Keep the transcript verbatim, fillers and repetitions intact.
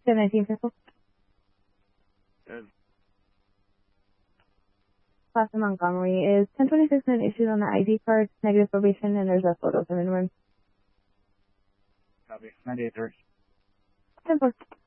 ten nineteen pistol. Good. Class in Montgomery is ten twenty-six and issued on the I D card, negative probation, and there's a photo of him in the room. Copy. ninety-eight thirty. ten four.